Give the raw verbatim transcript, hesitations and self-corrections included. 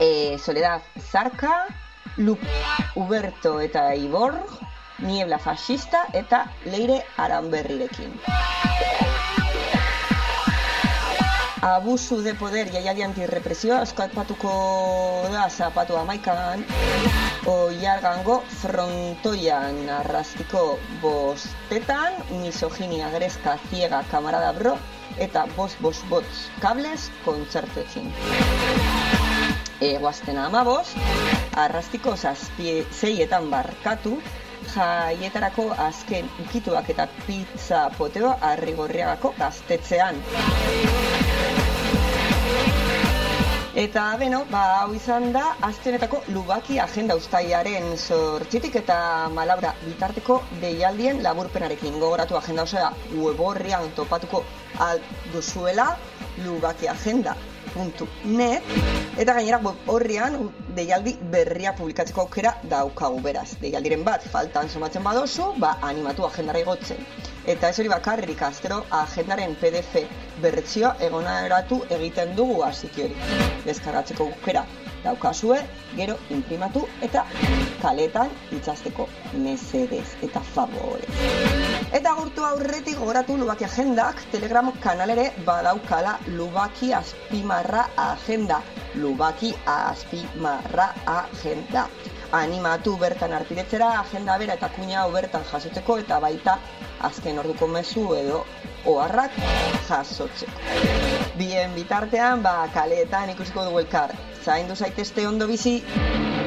e, Soledad Zarka, Lup Uberto eta Ibor, Niebla Fascista eta Leire Aranberrirekin. Abusu de poder jaialdi antirrepresioa eskapatuko da zapatu amaikan, Oiargango frontoian arrastiko bostetan, misoginia grezka ziega kamarada bro, eta bos bos bots kables kontzertuekin. Egoaztena amabos, arrastiko zazpie zeietan barkatu, jaietarako azken ukituak eta pizza poteo Arrigorriagako gaztetzean. Eta, beno, ba, hau izan da, aste honetako Lubaki agenda uztailaren zortzitik eta malaura bitarteko deialdien laburpenarekin. Gogoratu agenda osoa weborrian topatuko alduzuela lubakiagenda puntu net eta gainera web horrian deialdi berria publikatzeko aukera daukagu, beraz. Deialdiren bat faltan somatzen badozu, ba, animatu agendara igotzen. Eta ez hori bakarrik, astero agendaren P D F bertzioa egoneratu egiten dugu hasiki hori. Deskargatzeko aukera daukazue, gero imprimatu eta kaletan itzasteko mesedez eta favorez. Eta gurtu aurretik gogoratu Lubaki agendak Telegram kanalere badaukala Lubaki azpimarra agenda. Lubaki azpimarra agenda. Animatu bertan arpidetzera agenda bera eta kuina hau bertan jasotzeko eta baita azken orduko mezu edo oharrak jasotzeko. Bien bitartean, ba, kaleetan ikusiko dugu elkar. Zaindu zaitezte ondo bizi.